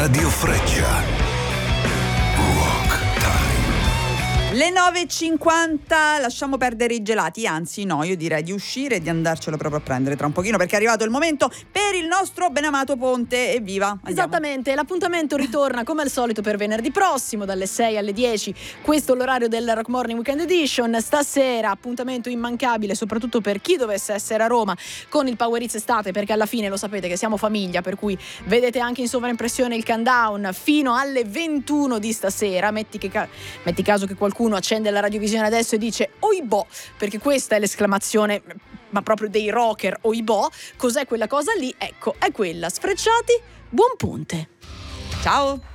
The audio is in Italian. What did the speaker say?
Radio Freccia. Le 9.50, lasciamo perdere i gelati, anzi no, io direi di uscire e di andarcelo proprio a prendere tra un pochino, perché è arrivato il momento per il nostro benamato ponte. Evviva! Andiamo. Esattamente, l'appuntamento ritorna come al solito per venerdì prossimo dalle 6 alle 10, questo è l'orario del Rock Morning Weekend Edition. Stasera appuntamento immancabile soprattutto per chi dovesse essere a Roma con il Power Hits estate, perché alla fine lo sapete che siamo famiglia, per cui vedete anche in sovraimpressione il countdown fino alle 21 di stasera. Metti caso che qualcuno accende la radiovisione adesso e dice oibò, perché questa è l'esclamazione ma proprio dei rocker, oibò. Cos'è quella cosa lì? Ecco, è quella. Sfrecciati, buon ponte. Ciao.